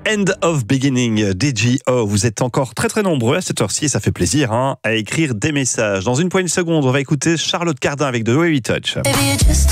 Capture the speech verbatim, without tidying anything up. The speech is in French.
End of Beginning, D J O. Vous êtes encore très très nombreux à cette heure-ci et ça fait plaisir hein, à écrire des messages. Dans une poignée de secondes, on va écouter Charlotte Cardin avec The Way We Touch.